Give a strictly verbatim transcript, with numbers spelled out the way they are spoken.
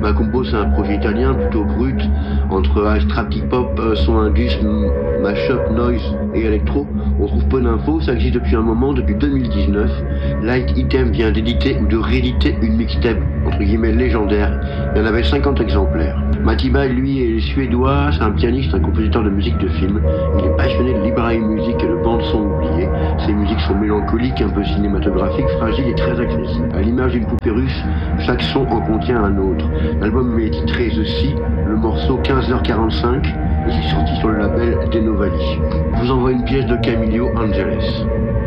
Ma Compo, c'est un projet italien plutôt brut, entre trap hip-hop, son indus, mashup, noise et électro. On trouve peu d'infos, ça existe depuis un moment, depuis deux mille dix-neuf. Light Item vient d'éditer ou de rééditer une mixtape, entre guillemets, légendaire. Il y en avait cinquante exemplaires. Matiba, lui, est suédois, c'est un pianiste, un compositeur de musique de film. Il est passionné de librairie musique et de bande-son oubliée. Ses musiques sont mélancoliques, un peu cinématographiques, fragiles et très agressives. À l'image d'une poupée russe, chaque son en contient un autre. L'album est titré The Sea, le morceau quinze heures quarante-cinq, et c'est sorti sur le label Denovali. Je vous envoie une pièce de Camillo Angeles.